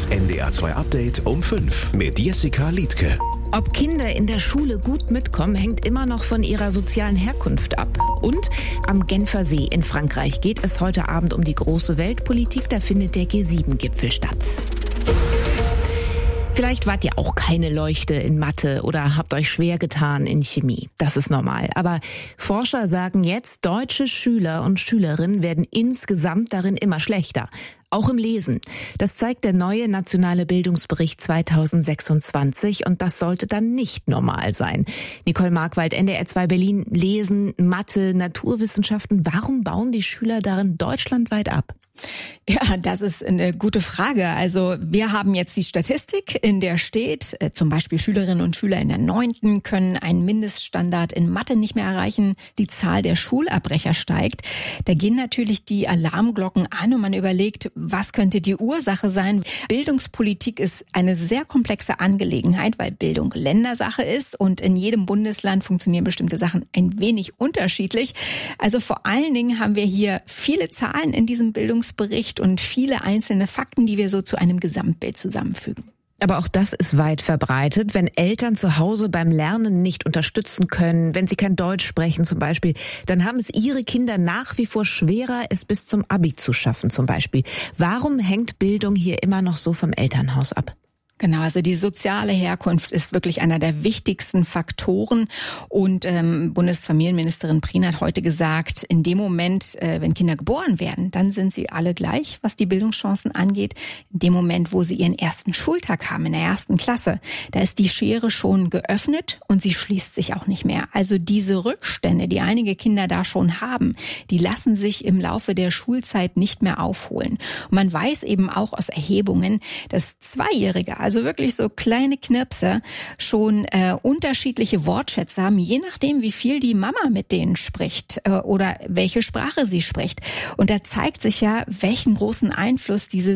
NDR 2 Update um 5 mit Jessica Liedtke. Ob Kinder in der Schule gut mitkommen, hängt immer noch von ihrer sozialen Herkunft ab. Und am Genfer See in Frankreich geht es heute Abend um die große Weltpolitik. Da findet der G7-Gipfel statt. Vielleicht wart ihr auch keine Leuchte in Mathe oder habt euch schwer getan in Chemie. Das ist normal. Aber Forscher sagen jetzt, deutsche Schüler und Schülerinnen werden insgesamt darin immer schlechter. Auch im Lesen. Das zeigt der neue nationale Bildungsbericht 2026 und das sollte dann nicht normal sein. Nicole Markwald, NDR 2 Berlin, Lesen, Mathe, Naturwissenschaften. Warum bauen die Schüler darin deutschlandweit ab? Ja, das ist eine gute Frage. Also wir haben jetzt die Statistik, in der steht, zum Beispiel Schülerinnen und Schüler in der 9. können einen Mindeststandard in Mathe nicht mehr erreichen. Die Zahl der Schulabbrecher steigt. Da gehen natürlich die Alarmglocken an und man überlegt, was könnte die Ursache sein? Bildungspolitik ist eine sehr komplexe Angelegenheit, weil Bildung Ländersache ist und in jedem Bundesland funktionieren bestimmte Sachen ein wenig unterschiedlich. Also vor allen Dingen haben wir hier viele Zahlen in diesem Bildungsbericht und viele einzelne Fakten, die wir so zu einem Gesamtbild zusammenfügen. Aber auch das ist weit verbreitet. Wenn Eltern zu Hause beim Lernen nicht unterstützen können, wenn sie kein Deutsch sprechen zum Beispiel, dann haben es ihre Kinder nach wie vor schwerer, es bis zum Abi zu schaffen zum Beispiel. Warum hängt Bildung hier immer noch so vom Elternhaus ab? Genau, also die soziale Herkunft ist wirklich einer der wichtigsten Faktoren und Bundesfamilienministerin Prien hat heute gesagt, in dem Moment, wenn Kinder geboren werden, dann sind sie alle gleich, was die Bildungschancen angeht. In dem Moment, wo sie ihren ersten Schultag haben, in der 1. Klasse, da ist die Schere schon geöffnet und sie schließt sich auch nicht mehr. Also diese Rückstände, die einige Kinder da schon haben, die lassen sich im Laufe der Schulzeit nicht mehr aufholen. Und man weiß eben auch aus Erhebungen, dass Zweijährige, also wirklich so kleine Knirpse, schon unterschiedliche Wortschätze haben, je nachdem, wie viel die Mama mit denen spricht oder welche Sprache sie spricht. Und da zeigt sich ja, welchen großen Einfluss diese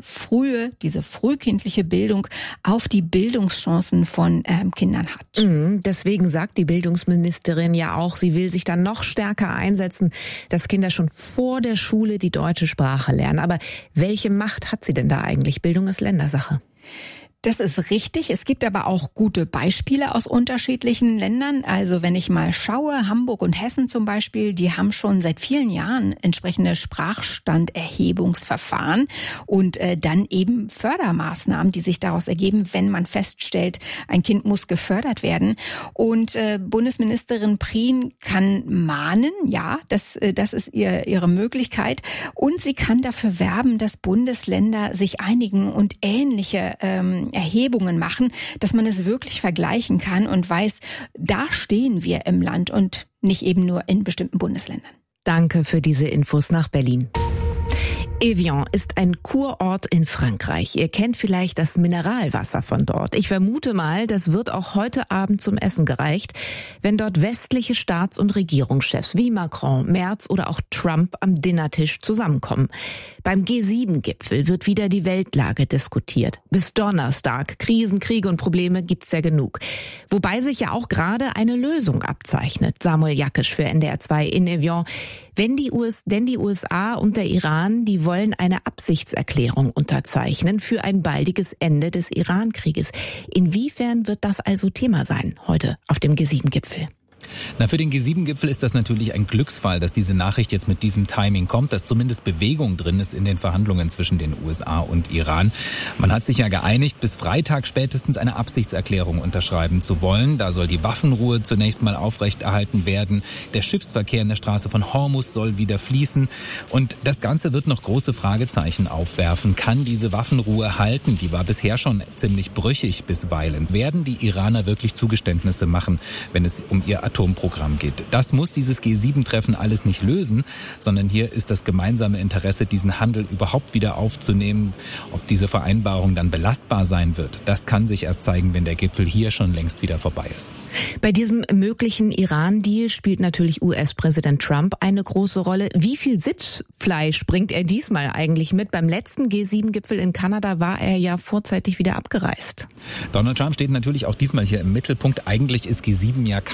frühkindliche Bildung auf die Bildungschancen von Kindern hat. Deswegen sagt die Bildungsministerin ja auch, sie will sich dann noch stärker einsetzen, dass Kinder schon vor der Schule die deutsche Sprache lernen. Aber welche Macht hat sie denn da eigentlich? Bildung ist Ländersache. Das ist richtig. Es gibt aber auch gute Beispiele aus unterschiedlichen Ländern. Also wenn ich mal schaue, Hamburg und Hessen zum Beispiel, die haben schon seit vielen Jahren entsprechende Sprachstanderhebungsverfahren und dann eben Fördermaßnahmen, die sich daraus ergeben, wenn man feststellt, ein Kind muss gefördert werden. Und Bundesministerin Prien kann mahnen, ja, das ist ihre Möglichkeit. Und sie kann dafür werben, dass Bundesländer sich einigen und ähnliche Erhebungen machen, dass man es wirklich vergleichen kann und weiß, da stehen wir im Land und nicht eben nur in bestimmten Bundesländern. Danke für diese Infos nach Berlin. Evian ist ein Kurort in Frankreich. Ihr kennt vielleicht das Mineralwasser von dort. Ich vermute mal, das wird auch heute Abend zum Essen gereicht, wenn dort westliche Staats- und Regierungschefs wie Macron, Merz oder auch Trump am Dinnertisch zusammenkommen. Beim G7-Gipfel wird wieder die Weltlage diskutiert. Bis Donnerstag. Krisen, Kriege und Probleme gibt's ja genug. Wobei sich ja auch gerade eine Lösung abzeichnet. Samuel Jakisch für NDR 2 in Evian. Denn die USA und der Iran, die wollen eine Absichtserklärung unterzeichnen für ein baldiges Ende des Iran-Krieges. Inwiefern wird das also Thema sein heute auf dem G7-Gipfel? Na, für den G7-Gipfel ist das natürlich ein Glücksfall, dass diese Nachricht jetzt mit diesem Timing kommt, dass zumindest Bewegung drin ist in den Verhandlungen zwischen den USA und Iran. Man hat sich ja geeinigt, bis Freitag spätestens eine Absichtserklärung unterschreiben zu wollen. Da soll die Waffenruhe zunächst mal aufrechterhalten werden. Der Schiffsverkehr in der Straße von Hormuz soll wieder fließen. Und das Ganze wird noch große Fragezeichen aufwerfen. Kann diese Waffenruhe halten? Die war bisher schon ziemlich brüchig bisweilen. Werden die Iraner wirklich Zugeständnisse machen, wenn es um ihr Atomprogramm geht? Das muss dieses G7-Treffen alles nicht lösen, sondern hier ist das gemeinsame Interesse, diesen Handel überhaupt wieder aufzunehmen. Ob diese Vereinbarung dann belastbar sein wird, das kann sich erst zeigen, wenn der Gipfel hier schon längst wieder vorbei ist. Bei diesem möglichen Iran-Deal spielt natürlich US-Präsident Trump eine große Rolle. Wie viel Sitzfleisch bringt er diesmal eigentlich mit? Beim letzten G7-Gipfel in Kanada war er ja vorzeitig wieder abgereist. Donald Trump steht natürlich auch diesmal hier im Mittelpunkt. Eigentlich ist G7 ja keine wirkliche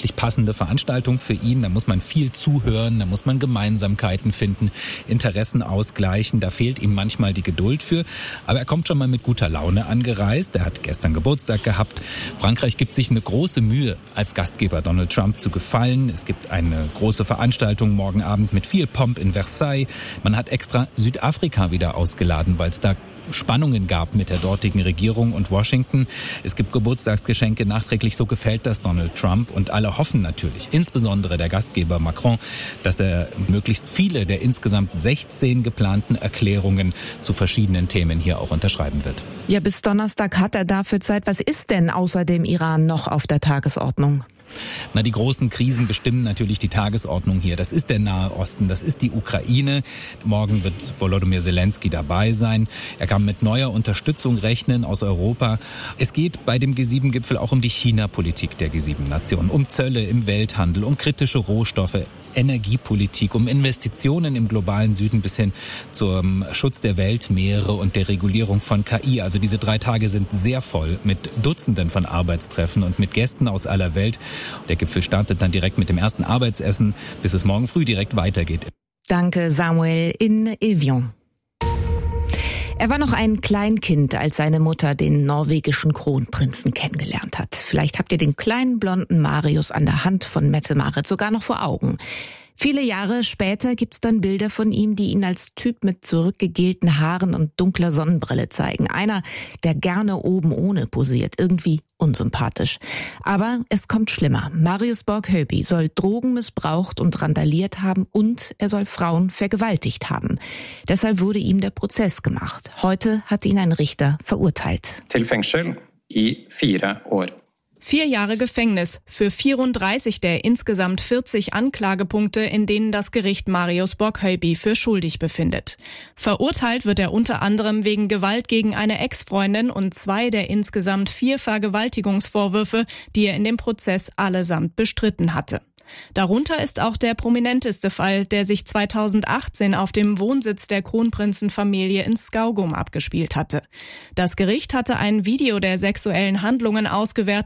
wirklich passende Veranstaltung für ihn. Da muss man viel zuhören, da muss man Gemeinsamkeiten finden, Interessen ausgleichen. Da fehlt ihm manchmal die Geduld für. Aber er kommt schon mal mit guter Laune angereist. Er hat gestern Geburtstag gehabt. Frankreich gibt sich eine große Mühe, als Gastgeber Donald Trump zu gefallen. Es gibt eine große Veranstaltung morgen Abend mit viel Pomp in Versailles. Man hat extra Südafrika wieder ausgeladen, weil es da Spannungen gab mit der dortigen Regierung und Washington. Es gibt Geburtstagsgeschenke nachträglich. So gefällt das Donald Trump. Und alle hoffen natürlich, insbesondere der Gastgeber Macron, dass er möglichst viele der insgesamt 16 geplanten Erklärungen zu verschiedenen Themen hier auch unterschreiben wird. Ja, bis Donnerstag hat er dafür Zeit. Was ist denn außer dem Iran noch auf der Tagesordnung? Na, die großen Krisen bestimmen natürlich die Tagesordnung hier. Das ist der Nahe Osten, das ist die Ukraine. Morgen wird Volodymyr Zelensky dabei sein. Er kann mit neuer Unterstützung rechnen aus Europa. Es geht bei dem G7-Gipfel auch um die China-Politik der G7-Nationen, um Zölle im Welthandel, um kritische Rohstoffe, Energiepolitik, um Investitionen im globalen Süden bis hin zum Schutz der Weltmeere und der Regulierung von KI. Also diese 3 Tage sind sehr voll mit Dutzenden von Arbeitstreffen und mit Gästen aus aller Welt. Der Gipfel startet dann direkt mit dem ersten Arbeitsessen, bis es morgen früh direkt weitergeht. Danke, Samuel in Evian. Er war noch ein Kleinkind, als seine Mutter den norwegischen Kronprinzen kennengelernt hat. Vielleicht habt ihr den kleinen blonden Marius an der Hand von Mette-Marit sogar noch vor Augen. Viele Jahre später gibt's dann Bilder von ihm, die ihn als Typ mit zurückgegelten Haaren und dunkler Sonnenbrille zeigen. Einer, der gerne oben ohne posiert, irgendwie unsympathisch. Aber es kommt schlimmer. Marius Borg-Høiby soll Drogen missbraucht und randaliert haben und er soll Frauen vergewaltigt haben. Deshalb wurde ihm der Prozess gemacht. Heute hat ihn ein Richter verurteilt. Til fengsel i 4 år. 4 Jahre Gefängnis für 34 der insgesamt 40 Anklagepunkte, in denen das Gericht Marius Borg-Høiby für schuldig befindet. Verurteilt wird er unter anderem wegen Gewalt gegen eine Ex-Freundin und 2 der insgesamt 4 Vergewaltigungsvorwürfe, die er in dem Prozess allesamt bestritten hatte. Darunter ist auch der prominenteste Fall, der sich 2018 auf dem Wohnsitz der Kronprinzenfamilie in Skaugum abgespielt hatte. Das Gericht hatte ein Video der sexuellen Handlungen ausgewertet